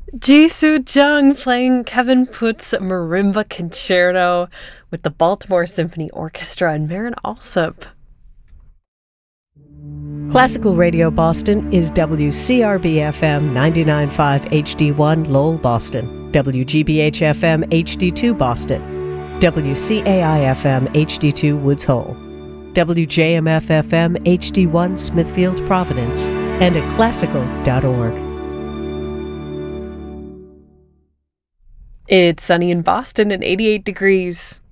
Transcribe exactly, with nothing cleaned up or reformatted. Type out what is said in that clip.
Jisoo Jung playing Kevin Putt's Marimba Concerto with the Baltimore Symphony Orchestra and Marin Alsop. Classical Radio Boston is W C R B F M ninety-nine point five H D one Lowell, Boston, W G B H F M H D two Boston, W C A I F M H D two Woods Hole, W J M F F M H D one Smithfield, Providence, and at classical dot org. It's sunny in Boston at eighty-eight degrees.